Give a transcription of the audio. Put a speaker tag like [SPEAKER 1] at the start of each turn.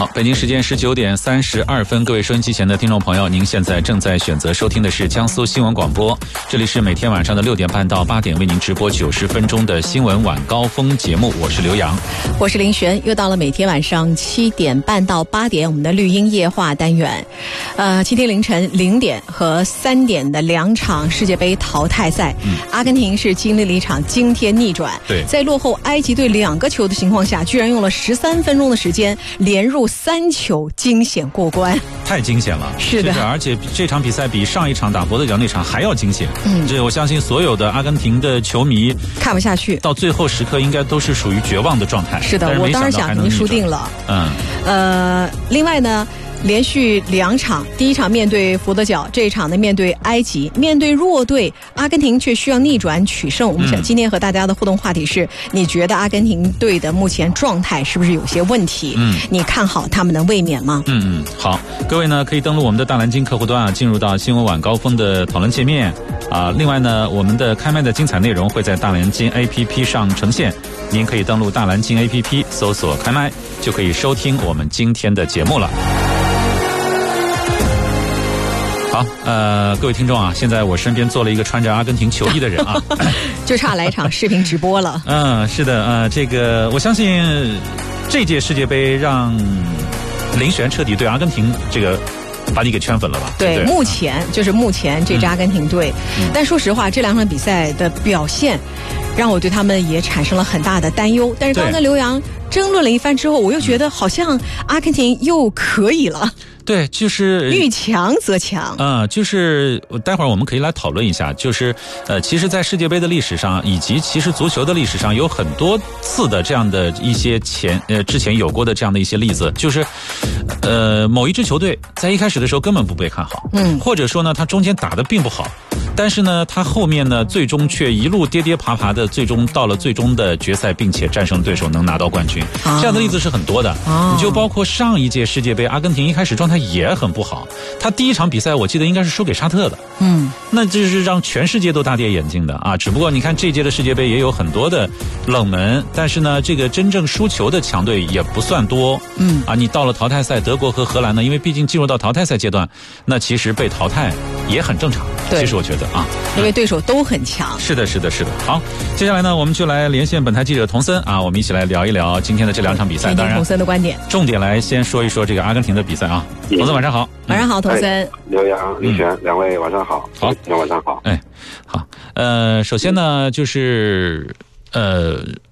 [SPEAKER 1] 好，北京时间19点32分，各位收音机前的听众朋友，您现在正在选择收听的是江苏新闻广播，这里是每天晚上的6点半到8点为您直播90分钟的新闻晚高峰节目，我是刘洋，
[SPEAKER 2] 我是林璇，又到了每天晚上7点半到8点我们的绿茵夜话单元。今天凌晨0点和3点的2场世界杯淘汰赛，阿根廷是经历了一场惊天逆转，
[SPEAKER 1] 对，
[SPEAKER 2] 在落后埃及队2个球的情况下，居然用了13分钟的时间连入3球，惊险过关，
[SPEAKER 1] 太惊险了。
[SPEAKER 2] 是的，
[SPEAKER 1] 而且这场比赛比上一场打佛得角那场还要惊险。这我相信所有的阿根廷的球迷
[SPEAKER 2] 看不下去，
[SPEAKER 1] 到最后时刻应该都是属于绝望的状态。
[SPEAKER 2] 是的，我当时想肯定输定了。另外呢，连续2场，第一场面对佛得角，这一场呢面对埃及，面对弱队阿根廷却需要逆转取胜。我们想今天和大家的互动话题是，你觉得阿根廷队的目前状态是不是有些问题？你看好他们的卫冕吗？
[SPEAKER 1] 好，各位呢可以登录我们的大蓝鲸客户端进入到新闻晚高峰的讨论界面另外呢，我们的开麦的精彩内容会在大蓝鲸 APP 上呈现，您可以登录大蓝鲸 APP 搜索开麦，就可以收听我们今天的节目了。好，各位听众啊，现在我身边坐了一个穿着阿根廷球衣的人啊，
[SPEAKER 2] 就差来一场视频直播了。
[SPEAKER 1] 是的，这个我相信这届世界杯让林璇彻底对阿根廷这个把你给圈粉了吧？
[SPEAKER 2] 对，目前这支阿根廷队，但说实话，这2场比赛的表现让我对他们也产生了很大的担忧。但是刚才刘洋争论了一番之后，我又觉得好像阿根廷又可以了。
[SPEAKER 1] 对，就是
[SPEAKER 2] 遇强则强。
[SPEAKER 1] 就是待会儿我们可以来讨论一下，就是其实在世界杯的历史上，以及其实足球的历史上，有很多次的这样的一些之前有过的这样的一些例子，就是某一支球队在一开始的时候根本不被看好，或者说呢，他中间打得并不好，但是呢，他后面呢，最终却一路跌跌爬爬的，最终到了最终的决赛，并且战胜对手，能拿到冠军。这样的例子是很多的。你就包括上一届世界杯，阿根廷一开始状态也很不好，他第一场比赛我记得应该是输给沙特的。那这是让全世界都大跌眼镜的啊！只不过你看这届的世界杯也有很多的冷门，但是呢，这个真正输球的强队也不算多。你到了淘汰赛，德国和荷兰呢，因为毕竟进入到淘汰赛阶段，那其实被淘汰也很正常。其实我觉得
[SPEAKER 2] 因为对手都很强。
[SPEAKER 1] 是的。好，接下来呢，我们就来连线本台记者童森我们一起来聊一聊今天的这2场比赛。当然，
[SPEAKER 2] 童森的观点，
[SPEAKER 1] 重点来先说一说这个阿根廷的比赛啊。童森晚上好。
[SPEAKER 2] 晚上好，童森。
[SPEAKER 3] 刘洋、李璇2位晚上好。
[SPEAKER 1] 好，
[SPEAKER 3] 晚上好。
[SPEAKER 1] 好。首先呢，就是